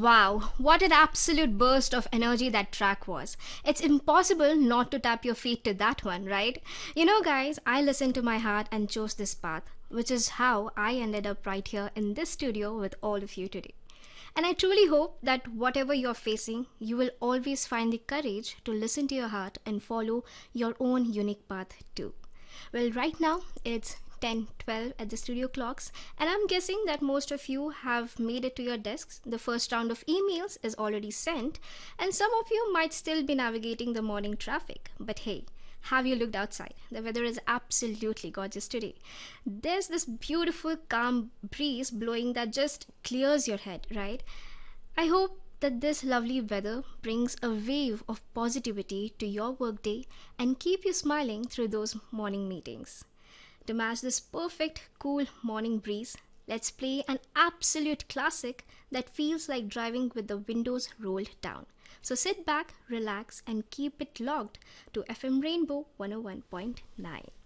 Wow, what an absolute burst of energy that track was. It's impossible not to tap your feet to that one, right? You know, guys, I listened to my heart and chose this path, which is how I ended up right here in this studio with all of you today. And I truly hope that whatever you're facing, you will always find the courage to listen to your heart and follow your own unique path too. Well, right now it's 10:12 at the studio clocks, and I'm guessing that most of you have made it to your desks. The first round of emails is already sent, and some of you might still be navigating the morning traffic. But hey, have you looked outside? The weather is absolutely gorgeous today. There's this beautiful, calm breeze blowing that just clears your head, right? I hope that this lovely weather brings a wave of positivity to your workday and keep you smiling through those morning meetings. To match this perfect, cool morning breeze, let's play an absolute classic that feels like driving with the windows rolled down. So sit back, relax, and keep it logged to FM Rainbow 101.9.